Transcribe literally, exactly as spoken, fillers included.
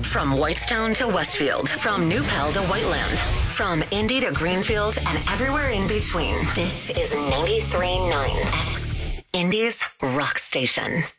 From Whitestone to Westfield, from New Pal to Whiteland, from Indy to Greenfield and everywhere in between. This is ninety-three point nine X, Indy's rock station.